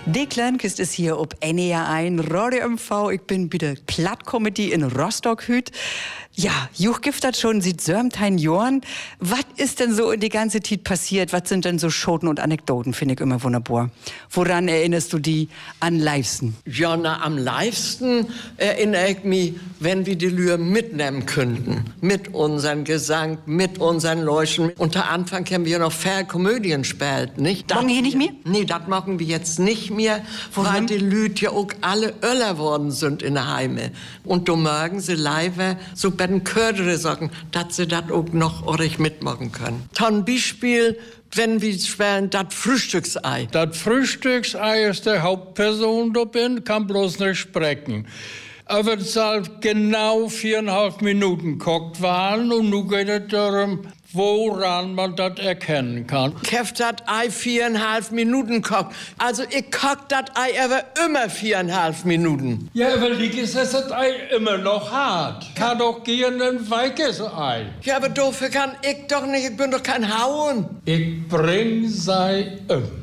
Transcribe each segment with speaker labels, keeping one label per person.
Speaker 1: Die Kleinkist ist hier ob NER1 Radio MV. Ich bin bei der Plattcomedy in Rostock hüt. Ja, Juch gibt das schon seit Sörmtein Jorn. Was ist denn so in die ganze Zeit passiert? Was sind denn so Schoten und Anekdoten? Finde ich immer wunderbar. Woran erinnerst du die am liebsten?
Speaker 2: Ja, am liebsten erinnere ich mich, wenn wir die Lühr mitnehmen könnten. Mit unserem Gesang, mit unseren Leuchten. Unter Anfang haben wir noch viel Komödien gespielt, nicht?
Speaker 1: Machen hier nicht mehr?
Speaker 2: Nee, das machen wir jetzt nicht mehr, weil die Lüt ja auch alle Öller worden sind in der Heime. Und da mögen sie leider so bei den Kördere sagen, dass sie das auch noch ordentlich mitmachen können. Zum Beispiel, wenn wir spielen, das Frühstücksei.
Speaker 3: Das Frühstücksei ist der Hauptperson da bin, kann bloß nicht sprechen. Aber es soll genau 4,5 Minuten kocht werden und nun geht es darum, woran man das erkennen kann.
Speaker 2: Keft das Ei 4,5 Minuten kocht. Also ich koch das Ei aber immer 4,5 Minuten.
Speaker 3: Ja, aber liegt ist das Ei immer noch hart. Kann doch gehen ein weiches Ei.
Speaker 2: Ja, aber dafür kann ich doch nicht, ich bin doch kein Hauen.
Speaker 3: Ich bring sei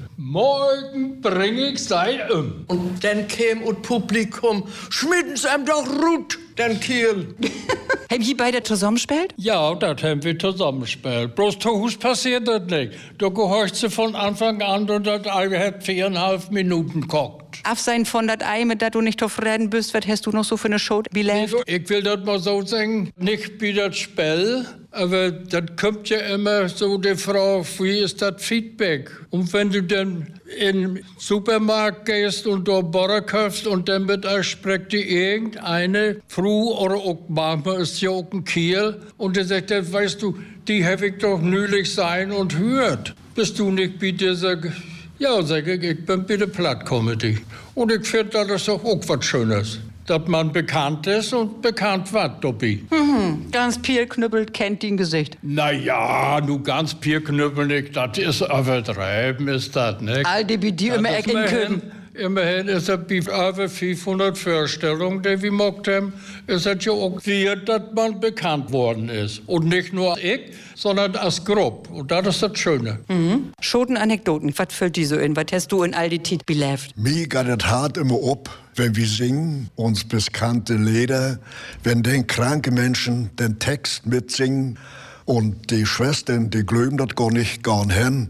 Speaker 3: Morgen bring ich sei
Speaker 2: Und dann käm und Publikum, schmieden's ihm doch Rut, den Kiel.
Speaker 1: Haben ihr beide zusammengespielt?
Speaker 3: Ja, das haben wir zusammengespielt. Bloß zu Hus passiert das nicht. Du gehorchst sie von Anfang an und das Ei hat 4,5 Minuten gekocht.
Speaker 1: Absein von das Ei, mit dat du nicht zufrieden bist, was hast du noch so für eine Show belebt?
Speaker 3: Ich will das mal so sagen, nicht wie das Spiel, aber das kommt ja immer so die Frage, wie ist das Feedback? Und wenn du dann in den Supermarkt gehst und da Borre kaufst und dann mit euch spricht die irgendeine Frau oder auch manchmal ist ja auch ein Kiel und der sagt, weißt du, die habe ich doch nülich sein und hört. Bist du nicht bei dieser... Ja, sage ich bin bei der Plattcomedy. Und ich finde, das ist doch auch was Schönes. Dass man bekannt ist und bekannt wird dabei.
Speaker 1: Ganz Pierknüppelt kennt ihn Gesicht.
Speaker 3: Naja, nu ganz Pierknüppel nicht, das ist übertreiben, ist das, nicht?
Speaker 1: All die bei dir immer erkennen können.
Speaker 3: Immerhin ist er bei über 500 Vorstellungen, die wir gemacht haben, ist es ja auch wert, dass man bekannt worden ist. Und nicht nur ich, sondern als Gruppe. Und das ist das Schöne.
Speaker 1: Schoten Anekdoten, was fällt die so in? Was hast du in all die Tit belebt?
Speaker 4: Mir geht es hart immer ab, wenn wir singen, uns bekannte Lieder, wenn den kranke Menschen den Text mitsingen und die Schwestern, die glauben das gar nicht gern hin.